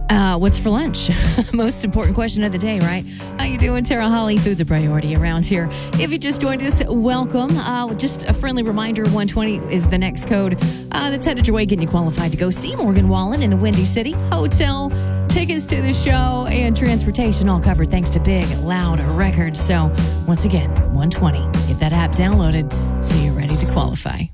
What's for lunch? Most important question of the day, right? How you doing, Tara Holly? Food's a priority around here. If you just joined us, welcome. Just a friendly reminder, 120 is the next code that's headed your way, getting you qualified to go see Morgan Wallen in the Windy City Hotel. Tickets to the show and transportation all covered thanks to Big Loud Records. So once again, 120. Get that app downloaded so you're ready to qualify.